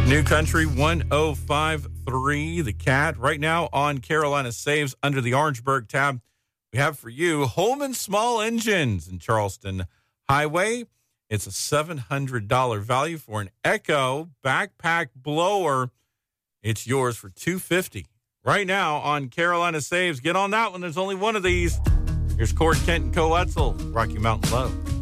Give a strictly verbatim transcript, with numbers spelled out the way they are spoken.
New Country one oh five point three, The Cat. Right now on Carolina Saves under the Orangeburg tab, we have for you Holman Small Engines in Charleston Highway. It's a seven hundred dollars value for an Echo backpack blower. It's yours for two hundred fifty dollars. Right now on Carolina Saves. Get on that one. There's only one of these. Here's Cord Kent and Co. Etzel, Rocky Mountain Low.